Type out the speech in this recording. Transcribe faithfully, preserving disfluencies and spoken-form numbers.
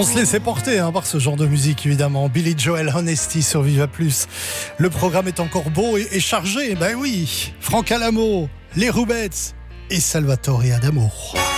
On se laissait porter hein, par ce genre de musique, évidemment. Billy Joel, Honesty sur Viva Plus. Le programme est encore beau et, et chargé. Ben oui, Franck Alamo, les Rubettes et Salvatore Adamo.